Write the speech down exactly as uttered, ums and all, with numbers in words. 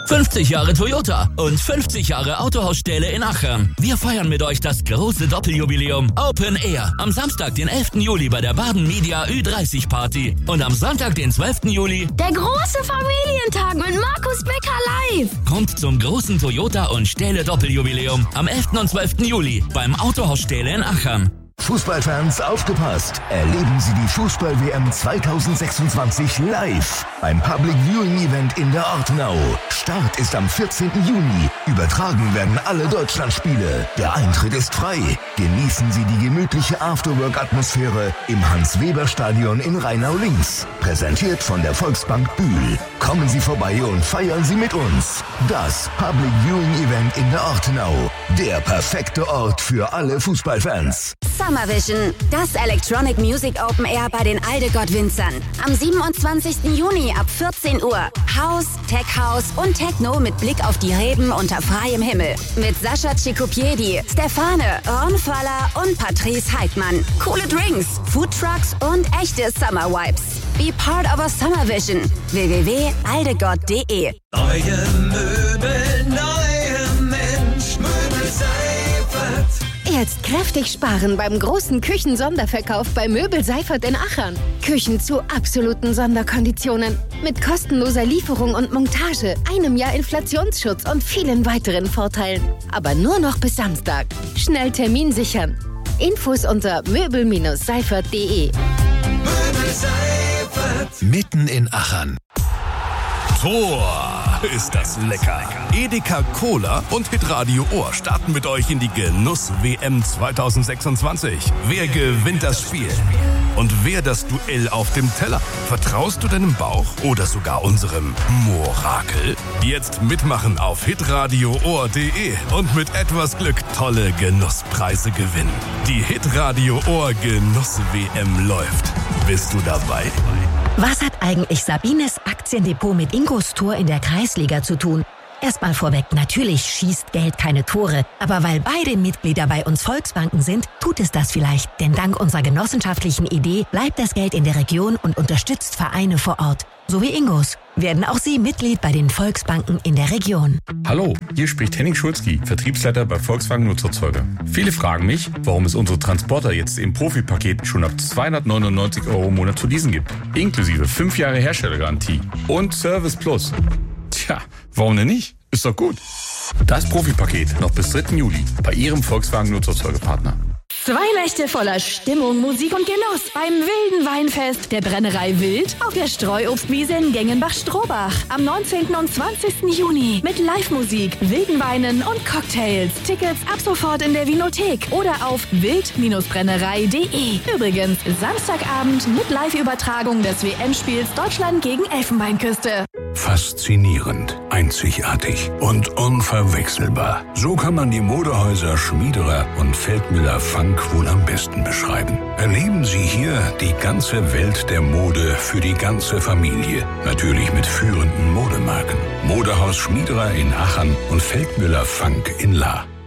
fünfzig Jahre Toyota und fünfzig Jahre Autohausstähle in Achern. Wir feiern mit euch das große Doppeljubiläum Open Air. Am Samstag, den elften Juli bei der Baden Media Ü dreißig Party. Und am Sonntag, den zwölften Juli... Der große Familientag mit Markus Becker live. Kommt zum großen Toyota und Stähle Doppeljubiläum am elften und zwölften Juli beim Autohausstähle in Achern. Fußballfans, aufgepasst! Erleben Sie die Fußball-W M zweitausendsechsundzwanzig live beim Public Viewing Event in der Ortenau. Start ist am vierzehnten Juni. Übertragen werden alle Deutschlandspiele. Der Eintritt ist frei. Genießen Sie die gemütliche Afterwork-Atmosphäre im Hans-Weber-Stadion in Rheinau-Linz. Präsentiert von der Volksbank Bühl. Kommen Sie vorbei und feiern Sie mit uns. Das Public Viewing Event in der Ortenau. Der perfekte Ort für alle Fußballfans. Summervision, das Electronic Music Open Air bei den Aldegott-Winzern. Am siebenundzwanzigsten Juni ab vierzehn Uhr. House, Tech House und Techno mit Blick auf die Reben unter freiem Himmel. Mit Sascha Cicopiedi, Stefane, Ron Faller und Patrice Heidmann. Coole Drinks, Food Trucks und echte Summer Vibes. Be part of a Summervision. w w w punkt aldegott punkt de Neue Möbel, neue Mensch, Möbel Seifert. Jetzt kräftig sparen beim großen Küchensonderverkauf bei Möbel Seifert in Achern. Küchen zu absoluten Sonderkonditionen. Mit kostenloser Lieferung und Montage, einem Jahr Inflationsschutz und vielen weiteren Vorteilen. Aber nur noch bis Samstag. Schnell Termin sichern. Infos unter möbel seifert punkt de. Möbel Seifert. Mitten in Achern. Tor ist das lecker. Edeka Cola und Hitradio Ohr starten mit euch in die Genuss-W M zweitausendsechsundzwanzig. Wer gewinnt das Spiel? Und wer das Duell auf dem Teller? Vertraust du deinem Bauch oder sogar unserem Morakel? Jetzt mitmachen auf hitradio ohr punkt de und mit etwas Glück tolle Genusspreise gewinnen. Die Hitradio Ohr Genuss-W M läuft. Bist du dabei? Was hat eigentlich Sabines Aktiendepot mit Ingos Tor in der Kreisliga zu tun? Erstmal vorweg, natürlich schießt Geld keine Tore. Aber weil beide Mitglieder bei uns Volksbanken sind, tut es das vielleicht. Denn dank unserer genossenschaftlichen Idee bleibt das Geld in der Region und unterstützt Vereine vor Ort. So wie Ingos. Werden auch Sie Mitglied bei den Volksbanken in der Region. Hallo, hier spricht Henning Schulzki, Vertriebsleiter bei Volkswagen Nutzerzeuger. Viele fragen mich, warum es unsere Transporter jetzt im Profipaket schon ab zweihundertneunundneunzig Euro im Monat zu leasen gibt. Inklusive fünf Jahre Herstellergarantie und Service Plus. Tja, warum denn nicht? Ist doch gut. Das Profipaket noch bis dritten Juli bei Ihrem Volkswagen Nutzerzeugerpartner. Zwei Nächte voller Stimmung, Musik und Genuss beim wilden Weinfest der Brennerei Wild auf der Streuobstwiese in Gengenbach-Strohbach. Am neunzehnten und zwanzigsten Juni mit Live-Musik, wilden Weinen und Cocktails. Tickets ab sofort in der Vinothek oder auf wild Bindestrich brennerei punkt de. Übrigens, Samstagabend mit Live-Übertragung des W M-Spiels Deutschland gegen Elfenbeinküste. Faszinierend, einzigartig und unverwechselbar. So kann man die Modehäuser Schmiederer und Feldmüller Funk wohl am besten beschreiben. Erleben Sie hier die ganze Welt der Mode für die ganze Familie. Natürlich mit führenden Modemarken. Modehaus Schmiederer in Achern und Feldmüller Funk in Lahr.